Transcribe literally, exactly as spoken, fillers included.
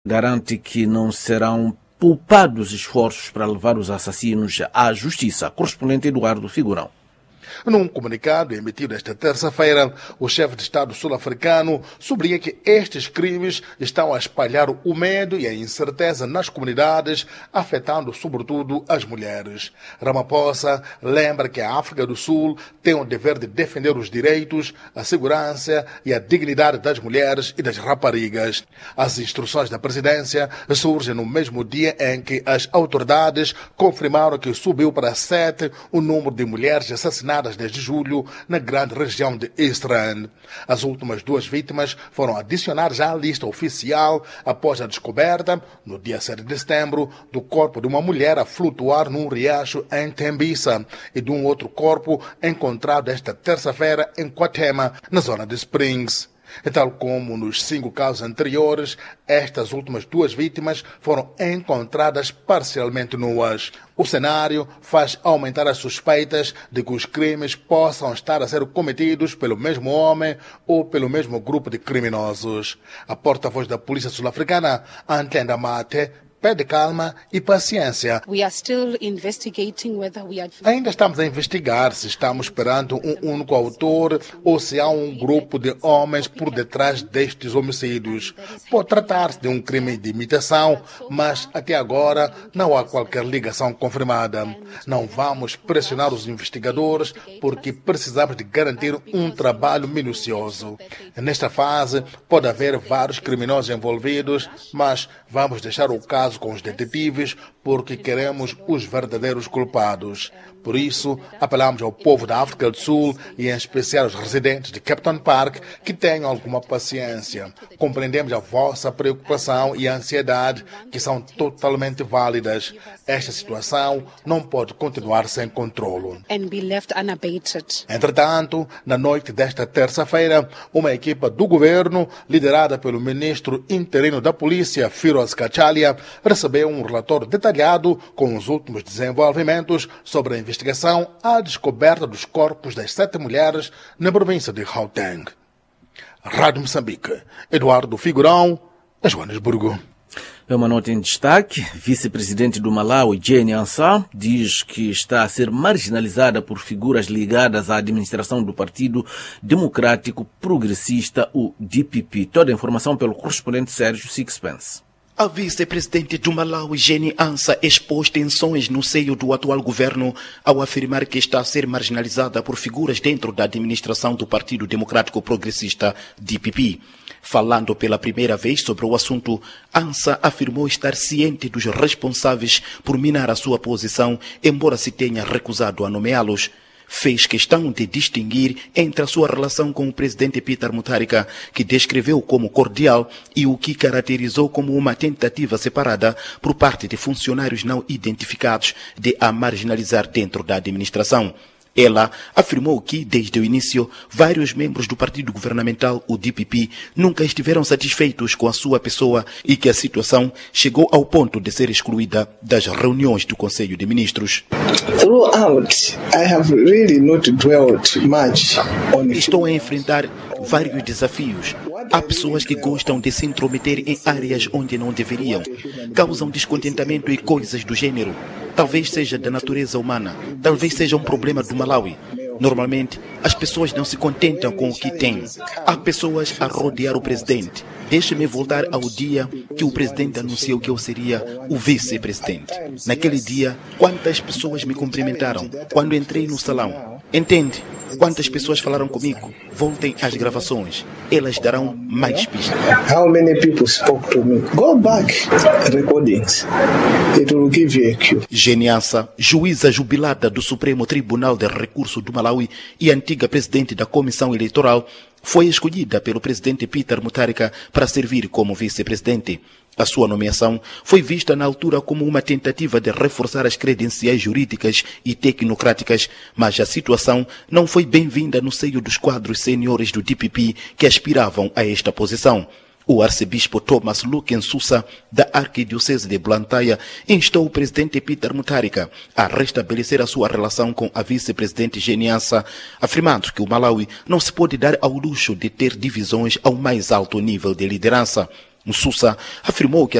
garante que não serão poupados esforços para levar os assassinos à justiça. Correspondente Eduardo Figurão. Num comunicado emitido esta terça-feira, o chefe de Estado sul-africano sublinha que estes crimes estão a espalhar o medo e a incerteza nas comunidades, afetando sobretudo as mulheres. Ramaphosa lembra que a África do Sul tem o dever de defender os direitos, a segurança e a dignidade das mulheres e das raparigas. As instruções da presidência surgem no mesmo dia em que as autoridades confirmaram que subiu para sete o número de mulheres assassinadas desde julho na grande região de East Rand. As últimas duas vítimas foram adicionadas à lista oficial após a descoberta, no dia sete de setembro, do corpo de uma mulher a flutuar num riacho em Tembisa e de um outro corpo encontrado esta terça-feira em Kwatema, na zona de Springs. E tal como nos cinco casos anteriores, estas últimas duas vítimas foram encontradas parcialmente nuas. O cenário faz aumentar as suspeitas de que os crimes possam estar a ser cometidos pelo mesmo homem ou pelo mesmo grupo de criminosos. A porta-voz da polícia sul-africana, Antenda Mate, pede calma e paciência. We are still investigating whether we are... Ainda estamos a investigar se estamos perante um único autor ou se há um grupo de homens por detrás destes homicídios. Pode tratar-se de um crime de imitação, mas até agora não há qualquer ligação confirmada. Não vamos pressionar os investigadores porque precisamos de garantir um trabalho minucioso. Nesta fase pode haver vários criminosos envolvidos, mas vamos deixar o caso com os detetives porque queremos os verdadeiros culpados. Por isso, apelamos ao povo da África do Sul e em especial aos residentes de Captain Park que tenham alguma paciência. Compreendemos a vossa preocupação e a ansiedade, que são totalmente válidas. Esta situação não pode continuar sem controlo. and be left unabated. Entretanto, na noite desta terça-feira, uma equipa do governo, liderada pelo ministro interino da Polícia, Firoz Kachalia, recebeu um relatório detalhado com os últimos desenvolvimentos sobre a investigação à descoberta dos corpos das sete mulheres na província de Gauteng. Rádio Moçambique, Eduardo Figurão, Joanesburgo. É uma nota em destaque. Vice-presidente do Malawi, Jane Ansah, diz que está a ser marginalizada por figuras ligadas à administração do Partido Democrático Progressista, o D P P. Toda a informação pelo correspondente Sérgio Sixpence. A vice-presidente do Malawi, Jane Ansah, expôs tensões no seio do atual governo ao afirmar que está a ser marginalizada por figuras dentro da administração do Partido Democrático Progressista, D P P. Falando pela primeira vez sobre o assunto, Ansah afirmou estar ciente dos responsáveis por minar a sua posição, embora se tenha recusado a nomeá-los. Fez questão de distinguir entre a sua relação com o presidente Peter Mutharika, que descreveu como cordial, e o que caracterizou como uma tentativa separada por parte de funcionários não identificados de a marginalizar dentro da administração. Ela afirmou que, desde o início, vários membros do partido governamental, o D P P, nunca estiveram satisfeitos com a sua pessoa e que a situação chegou ao ponto de ser excluída das reuniões do Conselho de Ministros. Throughout, I have really not dwelt much on it. Estou a enfrentar vários desafios. Há pessoas que gostam de se intrometer em áreas onde não deveriam. Causam descontentamento e coisas do gênero. Talvez seja da natureza humana. Talvez seja um problema do Malawi. Normalmente, as pessoas não se contentam com o que têm. Há pessoas a rodear o presidente. Deixe-me voltar ao dia que o presidente anunciou que eu seria o vice-presidente. Naquele dia, quantas pessoas me cumprimentaram quando entrei no salão? Entende? Quantas pessoas falaram comigo? Voltem às gravações. Elas darão mais pistas. How many people spoke to me? Go back recordings. It will give you a cue. Jane Ansah, juíza jubilada do Supremo Tribunal de Recurso do Malawi e antiga presidente da Comissão Eleitoral, foi escolhida pelo presidente Peter Mutharika para servir como vice-presidente. A sua nomeação foi vista na altura como uma tentativa de reforçar as credenciais jurídicas e tecnocráticas, mas a situação não foi bem-vinda no seio dos quadros seniores do D P P que aspiravam a esta posição. O arcebispo Thomas Luken Susa, da Arquidiocese de Blantyre, instou o presidente Peter Mutharika a restabelecer a sua relação com a vice-presidente Jane Ansah, afirmando que o Malawi não se pode dar ao luxo de ter divisões ao mais alto nível de liderança. Msusa afirmou que